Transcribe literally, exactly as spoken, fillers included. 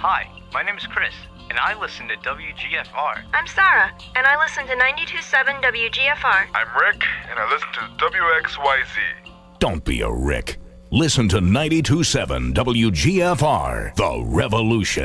Hi, my name is Chris, and I listen to W G F R. I'm Sarah, and I listen to ninety-two point seven W G F R. I'm Rick, and I listen to W X Y Z. Don't be a Rick. Listen to ninety-two point seven W G F R, The Revolution.